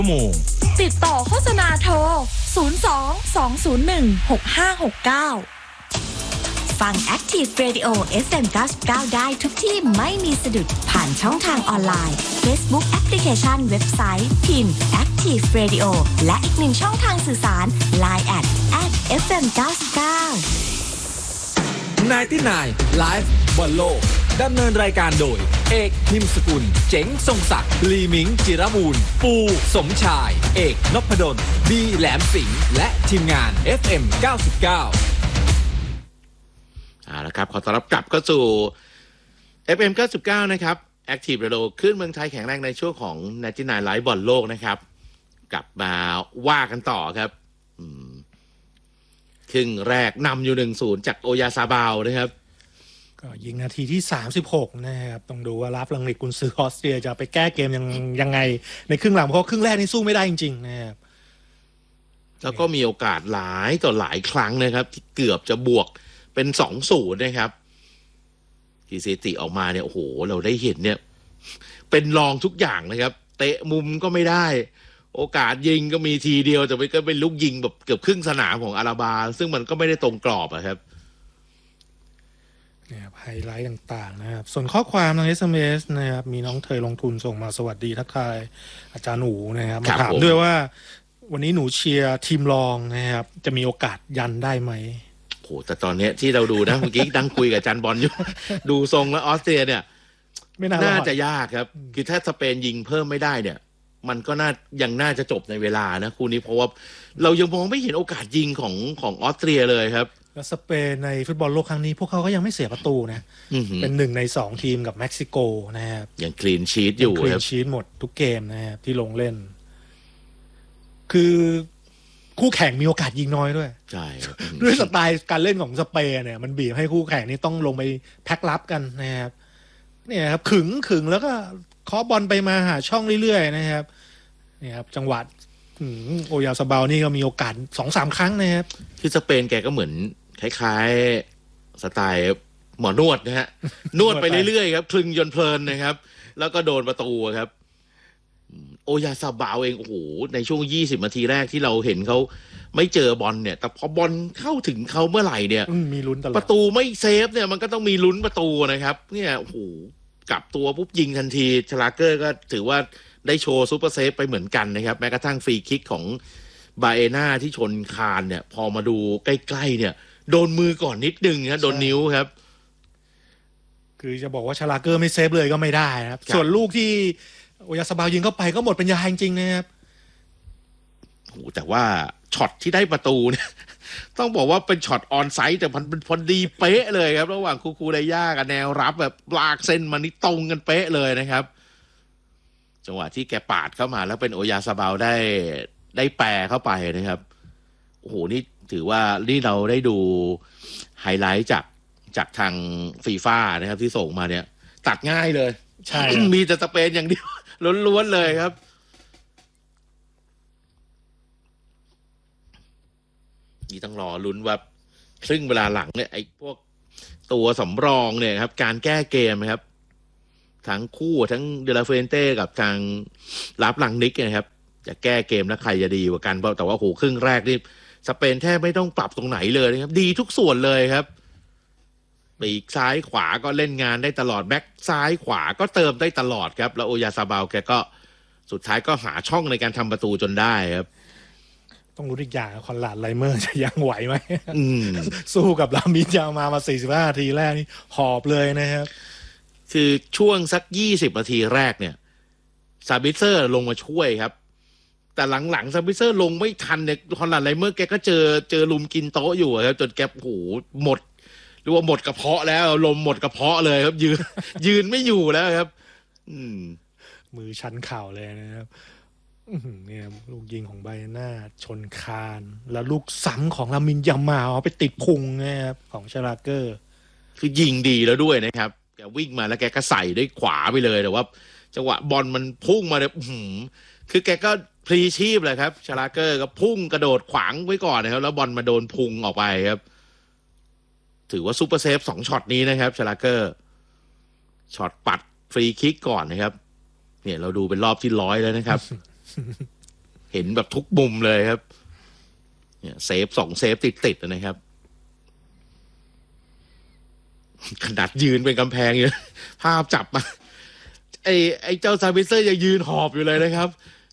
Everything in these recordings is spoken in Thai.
ชั่วโมงติดต่อโฆษณาโทร 02-201-6569 ฟัง Active Radio FM 99 ได้ทุกที่ไม่มีสะดุดผ่านช่องทางออนไลน์ Facebook แอปพลิเคชันเว็บไซต์พิมพ์ Active Radio และอีกหนึ่งช่องทางสื่อสาร Line @FM 99 99 Live บอลโลกดำเนินรายการโดยเอกพิมพ์สกุลเจ๋งทรงศักดิ์ลีมิงจิรบูรณ์ปูสมชายเอกนพดลบีแหลมสิงห์และทีมงาน FM 99 แล้วครับขอต้อนรับกลับเข้าสู่ FM 99นะครับ Active Radio คลื่นเมืองไทยแข็งแรงในช่วงของ99 Live บอลโลกนะครับกลับมาว่ากันต่อครับครึ่งแรกนำอยู่ 1-0 จากโอยาซาบาวนะครับก็ยิงนาทีที่36นะครับต้องดูว่าลาฟลังนิกกุนซือออสเตรียจะไปแก้เกมยังไงในครึ่งหลังเพราะครึ่งแรกนี่สู้ไม่ได้จริงๆนะครับแล้วก็มีโอกาสหลายต่อหลายครั้งนะครับที่เกือบจะบวกเป็น 2-0 นะครับที่เซติออกมาเนี่ยโอ้โหเราได้เห็นเนี่ยเป็นรองทุกอย่างนะครับเตะมุมก็ไม่ได้โอกาสยิงก็มีทีเดียวแต่มันก็เป็นลูกยิงแบบเกือบครึ่งสนามของอาราบาซึ่งมันก็ไม่ได้ตรงกรอบอะครับนะครับไฮไลท์ต่างๆนะครับส่วนข้อความทาง SMS นะครับมีน้องเทยลงทุนส่งมาสวัสดีทักทายอาจารย์หนูนะครับมาถามด้วยว่าวันนี้หนูเชียร์ทีมรองนะครับจะมีโอกาสยันได้ไหมโหแต่ตอนนี้ที่เราดูนะเมื่อกี้ดังคุยกับอาจารย์บอลอยู่ ดูทรงแล้วออสเตรียเนี่ยไม่น่าจะยากครับคือถ้าสเปนยิงเพิ่มไม่ได้เนี่ยมันก็ยังน่าจะจบในเวลานะคู่นี้เพราะว่าเรายังมองไม่เห็นโอกาสยิงของออสเตรียเลยครับแล้วสเปนในฟุตบอลโลกครั้งนี้พวกเขาก็ยังไม่เสียประตูนะเป็น1 ใน 2ทีมกับเม็กซิโกนะครับยังคลีนชีทอยู่คลีนชีทหมดทุกเกมนะครับที่ลงเล่นคือคู่แข่งมีโอกาสยิงน้อยด้วยใช่ด้วยสไตล์การเล่นของสเปนเนี่ยมันบีบให้คู่แข่งนี่ต้องลงไปแพ็คลับกันนะครับเนี่ยครับขึงแล้วก็เคาะบอลไปมาหาช่องเรื่อยๆนะครับเนี่ยครับจังหวะโอยาซาบาวนี่ก็มีโอกาส 2-3 ครั้งนะครับที่สเปนแกก็เหมือนคล้ายๆสไตล์หมอนวดนะฮะนวดไปเรื่อยๆครับคลึงจนเพลินนะครับแล้วก็โดนประตูครับโอยาซาบาวเองโอ้โหในช่วง20นาทีแรกที่เราเห็นเขาไม่เจอบอลเนี่ยแต่พอบอลเข้าถึงเขาเมื่อไหร่เนี่ยมีลุ้นตลอดประตูไม่เซฟเนี่ยมันก็ต้องมีลุ้นประตูนะครับเนี่ยโอ้โหกลับตัวปุ๊บยิงทันทีชลาเกอร์ก็ถือว่าได้โชว์ซูเปอร์เซฟไปเหมือนกันนะครับแม้กระทั่งฟรีคิกของบาเอน่าที่ชนคานเนี่ยพอมาดูใกล้ๆเนี่ยโดนมือก่อนนิดนึงนะโดนนิ้วครับคือจะบอกว่าชลาเกอร์ไม่เซฟเลยก็ไม่ได้นะครับส่วนลูกที่โอยาซาบาวยิงเข้าไปก็หมดปัญญาจริงๆนะครับโอ้แต่ว่าช็อตที่ได้ประตูเนี่ยต้องบอกว่าเป็นช็อตออนไซต์แต่มันเป็นพอดีเป๊ะเลยครับระหว่างคูไดย่ากับแนวรับแบบลากเส้นมานี่ตรงกันเป๊ะเลยนะครับจังหวะที่แกปาดเข้ามาแล้วเป็นโอยาซาบาวได้แปรเข้าไปนะครับโอ้โหนี่ถือว่านี่เราได้ดูไฮไลท์จากทางฟีฟ่านะครับที่ส่งมาเนี่ยตัดง่ายเลยใช่มีแต่สเปนอย่างเดียวล้วนๆเลยครับนี่ต้องรอลุ้นว่าครึ่งเวลาหลังเนี่ยไอ้พวกตัวสำรองเนี่ยครับการแก้เกมนะครับทั้งคู่ทั้งเดลาเฟนเต้กับทางลาฟลังนิกนะครับจะแก้เกมแล้วใครจะดีกว่ากันแต่ว่าโหครึ่งแรกนี่สเปนแทบไม่ต้องปรับตรงไหนเลยนะครับดีทุกส่วนเลยครับปีกซ้ายขวาก็เล่นงานได้ตลอดแบ็คซ้ายขวาก็เติมได้ตลอดครับแล้วโอยาซาบาวแกก็สุดท้ายก็หาช่องในการทำประตูจนได้ครับต้องรู้อีกอย่างคอนลาดไลเมอร์จะยังไหวไหมสู้กับลามินยามา45นาทีแรกนี่หอบเลยนะครับคือช่วงสัก20นาทีแรกเนี่ยซาบิเซอร์ลงมาช่วยครับแต่หลังๆซาบิเซอร์ลงไม่ทันเนี่ยคอนลาดไลเมอร์แกก็เจอลุมกินโต๊ะอยู่ครับจนแกโหหมดหรือว่าหมดกระเพาะแล้วลมหมดกระเพาะเลยครับยืนไม่อยู่แล้วครับมือชันเข่าเลยนะครับเนี่ยลูกยิงของไบเอน่าชนคานแล้วลูกซ้ำของลามินยามาเอาไปติดพุงนะครับของชลาเกอร์คือยิงดีแล้วด้วยนะครับแกวิ่งมาแล้วแกก็ใส่ด้วยขวาไปเลยแต่ว่าจังหวะบอลมันพุ่งมาเนี่ยคือแกก็พลีชีพเลยครับชลาเกอร์ก็พุ่งกระโดดขวางไว้ก่อนนะครับแล้วบอลมาโดนพุงออกไปครับถือว่าซูเปอร์เซฟ2ช็อตนี้นะครับชลาเกอร์ช็อตปัดฟรีคิกก่อนนะครับเนี่ยเราดูเป็นรอบที่100แล้วนะครับเห็นแบบทุกมุมเลยครับเนี่ยเซฟ2เซฟติดๆนะครับขนาดยืนเป็นกำแพงอยู่ภาพจับมาไอ้เจ้าซาบิเซอร์ยังยืนหอบอยู่เลยนะครับ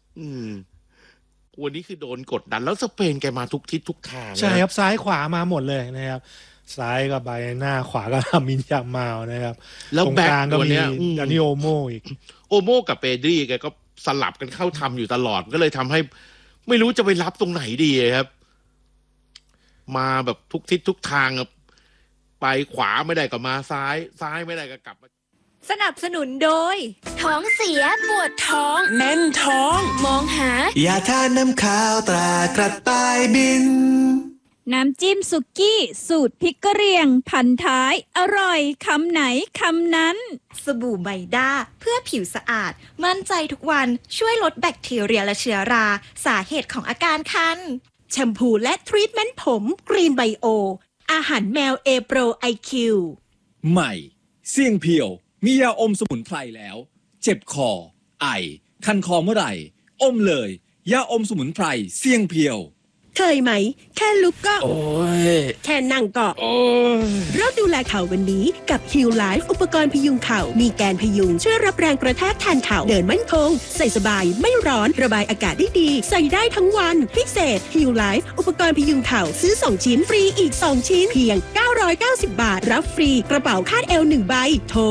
วันนี้คือโดนกดดันแล้วสเปนแกมาทุกทิศทุกทางใช่ครับซ้ายขวามาหมดเลยนะครับซ้ายก็ไบหน้าขวาก็ลามินยามาลนะครับแล้วแบ็คก็มีดาดานิโอโมอีกโอโมกับเปดรีแกก็สลับกันเข้าทำอยู่ตลอดก็เลยทำให้ไม่รู้จะไปรับตรงไหนดีครับมาแบบทุกทิศทุกทางไปขวาไม่ได้ก็มาซ้ายไม่ได้ก็กลับมาสนับสนุนโดยท้องเสียปวดท้องแน่นท้องมองหายาทาน้ำขาวตรากระต่ายบินน้ำจิ้มสุกี้สูตรพริกกะเหรี่ยงพันท้ายอร่อยคำไหนคำนั้นสบู่ไบด้าเพื่อผิวสะอาดมั่นใจทุกวันช่วยลดแบคทีเรียและเชื้อราสาเหตุของอาการคันแชมพูและทรีทเมนต์ผมกรีนไบโออาหารแมวเอโปรไอคิวใหม่เสี่ยงเพียวมียาอมสมุนไพรแล้วเจ็บคอไอคันคอเมื่อไหร่อมเลยยาอมสมุนไพรเสี่ยงเพียวเคยไหมแค่ลุกก็โอ้ยแค่นั่งก็โอ้ยเริ่มดูแลเข่าวันนี้กับ Heal Life อุปกรณ์พยุงเข่ามีแกนพยุงช่วยรับแรงกระแทกแทนเข่าเดินมั่นคงใส่สบายไม่ร้อนระบายอากาศได้ดีใส่ได้ทั้งวันพิเศษ Heal Life อุปกรณ์พยุงเข่าซื้อ2ชิ้นฟรีอีก2ชิ้นเพียง990 บาทรับฟรีกระเป๋าคาดเอว1ใบโทร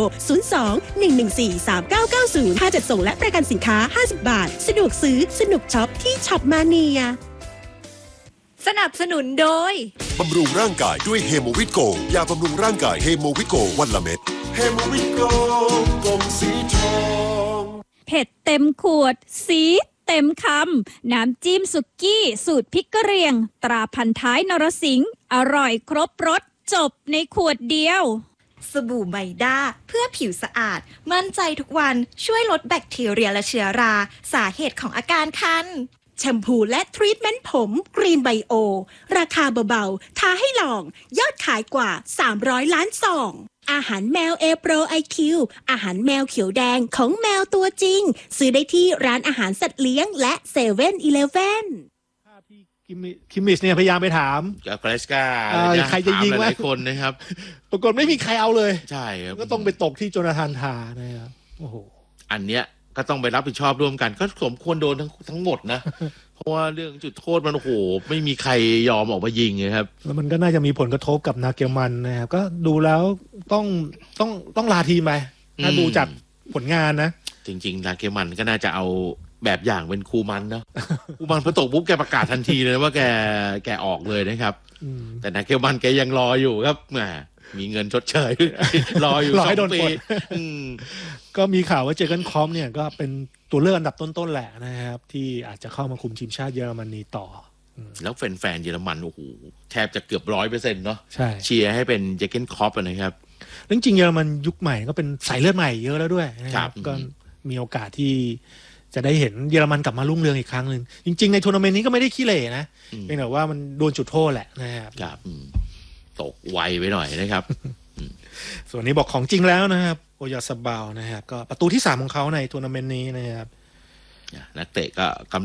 02-114-3990ค่าจัดส่งและประกันสินค้า50 บาทสะดวกซื้อสนุกช็อปที่ช็อปมาเนียสนับสนุนโดยบำรุงร่างกายด้วยเฮโมวิตโกยาบำรุงร่างกายเฮโมวิตโกวันละเม็ดเฮโมวิตโกกลมสีทองเผ็ดเต็มขวดสีเต็มคำน้ำจิ้มสุกี้สูตรพริกกะเหรี่ยงตราพันท้ายนรสิงห์อร่อยครบรสจบในขวดเดียวสบู่ไบด้าเพื่อผิวสะอาดมั่นใจทุกวันช่วยลดแบคทีเรียและเชื้อราสาเหตุของอาการคันแชมพูและทรีทเมนต์ผมกรีนไบโอราคาเบาๆท้าให้ลองยอดขายกว่า300ล้านซองอาหารแมวเอโปรไอคิวอาหารแมวเขียวแดงของแมวตัวจริงซื้อได้ที่ร้านอาหารสัตว์เลี้ยงและเซเว่นอีเลฟเว่นภาพที่คิมมิชเนี่ยพยายามไปถามกับเกรสกาใครจะยิงหลายคนนะครับปรากฏไม่มีใครเอาเลยใช่ครับก็ต้องไปตกที่โจนาธานทานะครับโอ้โหอันเนี้ยก็ต้องไปรับผิดชอบร่วมกันก็สมควรโดนทั้งหมดนะเพราะว่าเรื่องจุดโทษมันโอ้โหไม่มีใครยอมออกมายิงเลยครับแล้วมันก็น่าจะมีผลกระทบกับนาเกลมันนะครับก็ดูแล้วต้องลาทีมไปถ้าดูจากผลงานนะจริงๆนาเกลมันก็น่าจะเอาแบบอย่างเป็นครูมันเนาะครูมันพอตกปุ๊บแกประกาศทันทีเลยว่าแกออกเลยนะครับแต่นาเกลมันแกยังรออยู่ครับแหมมีเงินชดเชยรออยู่2 ปีก็มีข่าวว่าเจอกันคอมเนี่ยก็เป็นตัวเลือกอันดับต้นๆแหละนะครับที่อาจจะเข้ามาคุมทีมชาติเยอรมนีต่อแล้วแฟนๆเยอรมันโอ้โหแทบจะเกือบ 100% เนาะใช่เชียร์ให้เป็นเจเกนคอปนะครับจริงๆเยอรมันยุคใหม่ก็เป็นสายเลือดใหม่เยอะแล้วด้วยนะครับก็มีโอกาสที่จะได้เห็นเยอรมันกลับมารุ่งเรืองอีกครั้งนึงจริงๆในทัวร์นาเมนต์นี้ก็ไม่ได้ขี้เหร่นะเพียงแต่ว่ามันโดนจุดโทษแหละนะครับตกไวไปหน่อยนะครับส่วนนี้บอกของจริงแล้วนะครับโอยาซาบาลนะครับก็ประตูที่3ของเขาในทัวร์นาเมนต์นี้นะครับนักเตะก็กำ